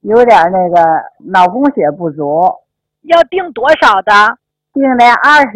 有点那个脑供血不足。 要订多少的订了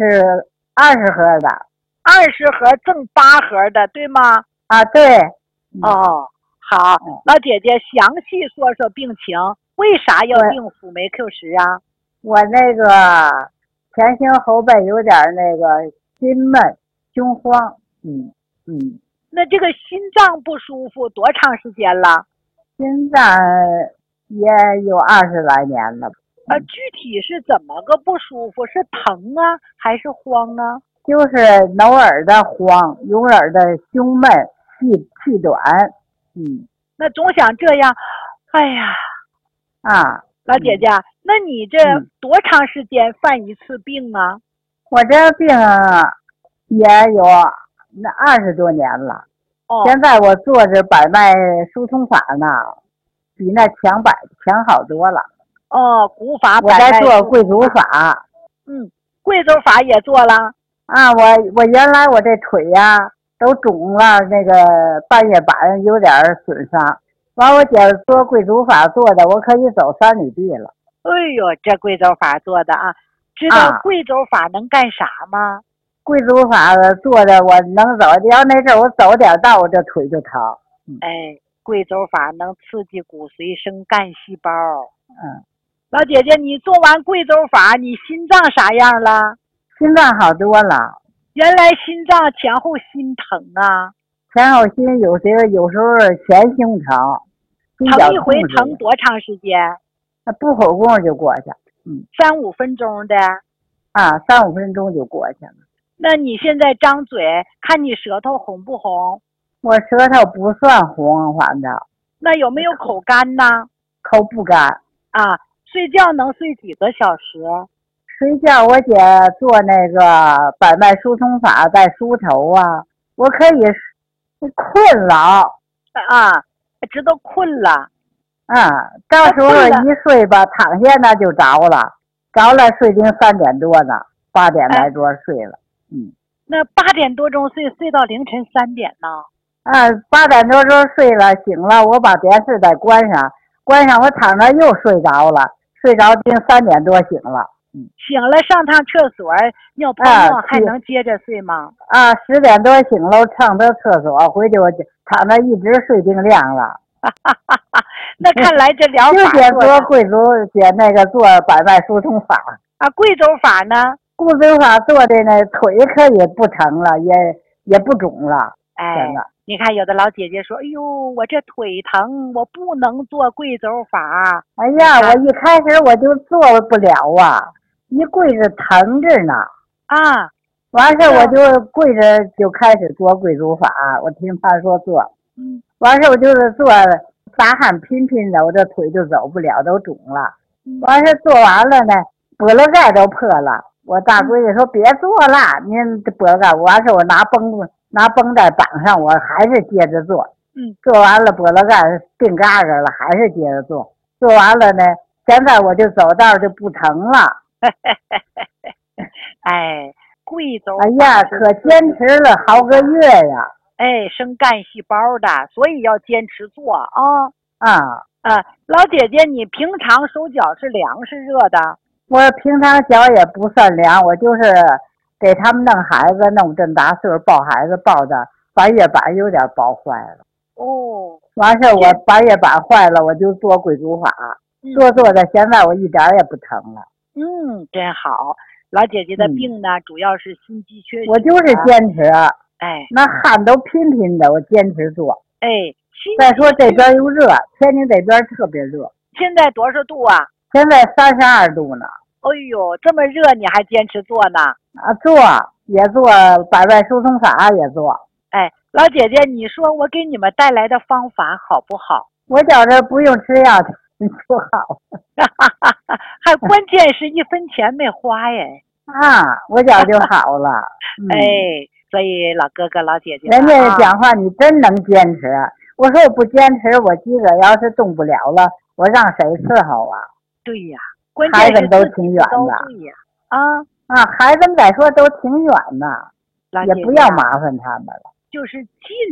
20盒的。 ？20盒赠8盒的，对吗？ 啊，对。 哦，好，老姐姐详细说说病情，为啥要订辅酶 Q10啊？ 我那个前胸后背有点那个心闷、胸慌。 那这个心脏不舒服多长时间了？ 心脏也有20来年了。 具体是怎么个不舒服？是疼啊，还是慌啊？ 就是偶尔的慌，偶尔的胸闷、气短。 那总想这样，哎呀，老姐姐，那你这多长时间犯一次病啊？ 我这病也有那20多年了。现在我做这百脉疏通法呢，比那强好多了。 古法我在做贵族法。 贵州法也做了啊。我原来我这腿呀都肿了，那个半月板有点损伤。完我姐做贵族法做的，我可以走3里地了。 哎呦，这贵州法做的啊！知道贵州法能干啥吗？ 贵族法做的我能走，要那阵我走点道，我这腿就疼。 贵州法能刺激骨髓生干细胞。老姐姐，你做完贵州法，你心脏啥样了？ 心脏好多了。 原来心脏前后心疼啊？ 前后心有时候前胸疼。 疼一回疼多长时间？ 不口功就过去。 3、5分钟的。 3、5分钟就过去了。 那你现在张嘴，看你舌头红不红？ 我舌头不算红，反正。 那有没有口干呢？ 口不干。 睡觉能睡几个小时？ 睡觉我姐做那个百脉疏通法在梳头啊，我可以困了。 知道困了。 到时候一睡吧，躺下那就着了睡ถึง3点多呢，8点来多睡了。 那8点多钟睡到凌晨3点呢 ？8点多钟睡了，醒了，我把电视再关上我躺着又睡着了，睡着ถึง3点多醒了。 醒了上趟厕所尿泡尿还能接着睡吗 ？10点多醒了，上到厕所回去，我躺着一直睡定亮了。 那看来这疗法就做贵族姐那个做百脉疏通法贵州法呢？ 贵州法做的那腿可以不疼了，也不肿了。 你看有的老姐姐说，哎呦，我这腿疼，我不能做贵州法。 哎呀，我一开始我就做不了啊，一跪着疼着呢。完事我就跪着就开始做贵族法，我听他说做。完事我就是做打鼾拼的，我这腿就走不了，都肿了。完事做完了呢，脖子盖都破了。我大闺女说别做了，您这脖子盖。完事我拿绷带绑上，我还是接着做。做完了脖子盖定嘎嘎了，还是接着做。做完了呢，现在我就走道就不疼了。 贵州哎呀，可坚持了好个月呀。 生干细胞的，所以要坚持做老姐姐，你平常手脚是凉是热的？ 我平常脚也不算凉，我就是给他们弄孩子，弄这么大岁数抱孩子抱的半月板有点抱坏了。完事我半月板坏了，我就做贵族法，做的现在我一点也不疼了。 真好。老姐姐的病呢，主要是心肌缺血。 我就是坚持。那汗都拼的，我坚持做。再说这边又热，天津这边特别热。 现在多少度啊？ 现在32度呢。 哎呦，这么热你还坚持做呢？ 做也做，百脉疏通法也做。 老姐姐，你说我给你们带来的方法好不好？ 我觉着不用吃药就好。 还关键是1分钱没花耶。 我觉就好了。 所以老哥哥老姐姐， 人家讲话你真能坚持。我说我不坚持，我自个要是动不了了，我让谁伺候啊？ 对呀，关键孩子们都挺远的。 对呀。 孩子们再说都挺远的，也不要麻烦他们了。 就是近，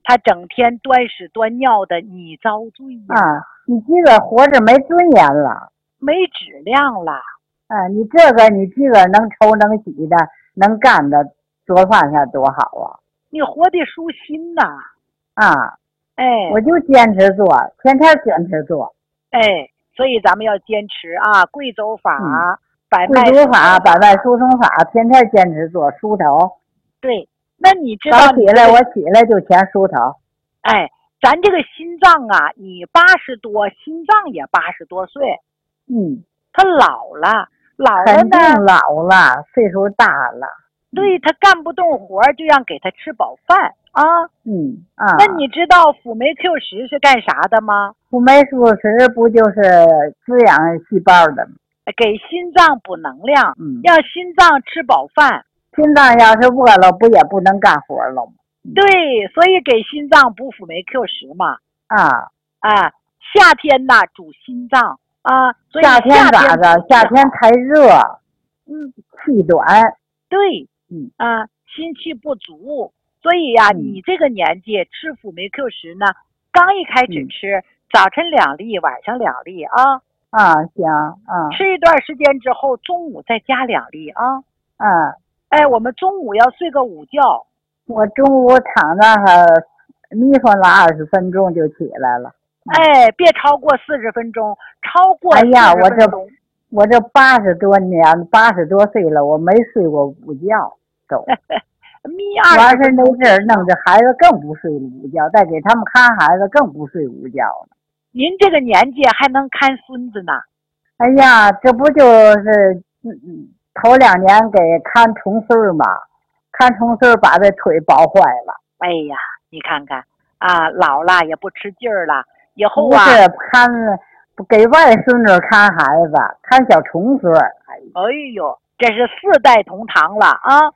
他整天端屎端尿的，你遭罪呀！ 啊，你这个活着没尊严了， 没质量了。 啊，你这个能抽能洗的，能干的，做饭才多好啊！ 你活得舒心呐！ 啊， 哎， 我就坚持做，天天坚持做。 哎，所以咱们要坚持啊，贵州法、 贵州法、百外疏通法，天天坚持做，梳头。 对，那你知道早起来，我起来就先梳头。 哎，咱这个心脏啊，你80多，心脏也80多岁。他老了呢， 肯定老了，岁数大了。 对，他干不动活，就让给他吃饱饭啊。那你知道辅酶 Q10是干啥的吗？ 辅酶 Q10不就是滋养细胞的吗？ 给心脏补能量，让心脏吃饱饭。 心脏要是饿了，不也不能干活了吗？ 对，所以给心脏补辅酶 Q10嘛。夏天呐主心脏啊，所以夏天咋的？夏天太热，气短。 对，心气不足，所以呀，你这个年纪吃辅酶 Q10呢，刚一开始吃，早晨2粒，晚上2粒啊。 行吃一段时间之后，中午再加2粒啊。哎，我们中午要睡个午觉。 我中午躺那眯缝了20分钟就起来了。 哎，别超过40分钟，超过40分钟。 哎呀，我这80多岁了，我没睡过午觉都。 眯20 完事那阵儿弄着孩子更不睡午觉，再给他们看孩子更不睡午觉呢。 您这个年纪还能看孙子呢？ 哎呀，这不就是头2年给看重孙嘛，看重孙把这腿抱坏了。 哎呀，你看看啊，老了也不吃劲儿了，以后啊， 不是给外孙女看孩子，看小重孙。 哎呦，这是4代同堂了啊！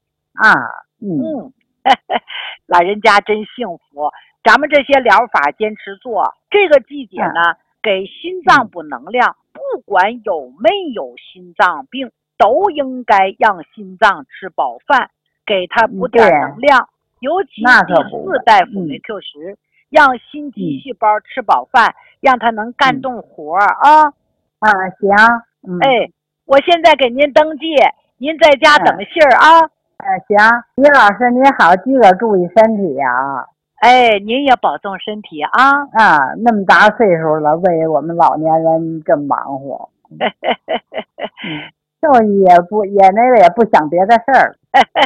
老人家真幸福。咱们这些疗法坚持做，这个季节呢，给心脏补能量，不管有没有心脏病，都应该让心脏吃饱饭，给它补点能量。尤其第4代辅酶 Q10，让心肌细胞吃饱饭，让它能干动活啊。 行。 哎，我现在给您登记，您在家等信儿啊。 行，李老师您好，自个注意身体呀。 哎，您也保重身体啊！ 那么大岁数了，为我们老年人这么忙活，就也不想别的事儿。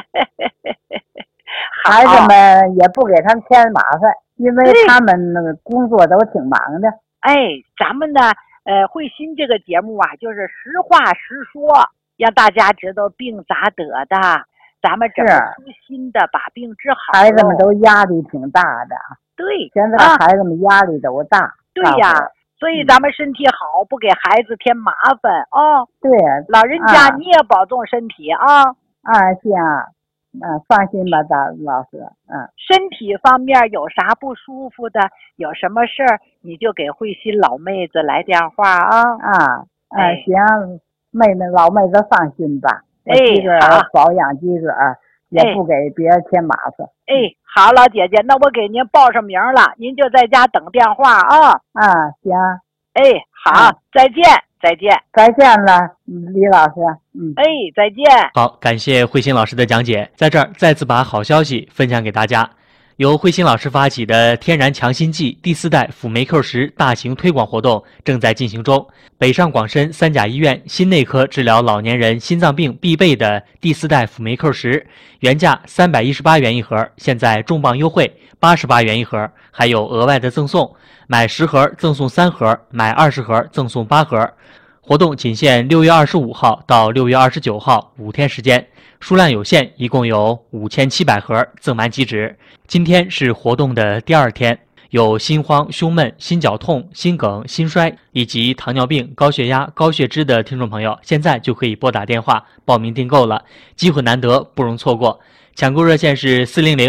孩子们也不给他们添麻烦，因为他们那个工作都挺忙的。 哎，咱们呢，慧心这个节目啊，就是实话实说，让大家知道病咋得的。咱们怎么舒心的把病治好。 孩子们都压力挺大的。 对， 现在孩子们压力都大。 对呀，所以咱们身体好，不给孩子添麻烦啊。 对， 老人家你也保重身体啊。 行，放心吧，老师。 身体方面有啥不舒服的，有什么事儿，你就给慧心老妹子来电话啊。 行，老妹子放心吧。保养自个儿，也不给别人添麻烦。 好，老姐姐，那我给您报上名了，您就在家等电话啊。 行。 好，再见了，李老师。 再见。 好，感谢慧心老师的讲解，在这儿再次把好消息分享给大家。由慧心老师发起的天然强心剂第4代辅酶 Q10大型推广活动正在进行中。北上广深3甲医院心内科治疗老年人心脏病必备的第4代辅酶 Q10，原价318元一盒，现在重磅优惠88元一盒，还有额外的赠送，买10盒赠送3盒，买20盒赠送8盒。活动仅限6月25号到6月29号5天时间，数量有限，一共有5700盒，赠满即止。今天是活动的第2天，有心慌、胸闷、心绞痛、心梗、心衰以及糖尿病、高血压、高血脂的听众朋友，现在就可以拨打电话报名订购了，机会难得，不容错过。抢购热线是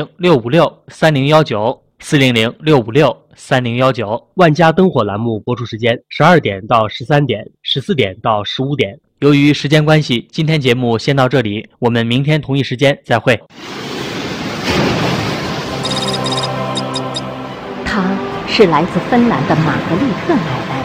400-656-3019，400-656-3019。万家灯火栏目播出时间12点到13点，14点到15点。由于时间关系，今天节目先到这里，我们明天同一时间再会。 是来自芬兰的玛格丽特奶奶。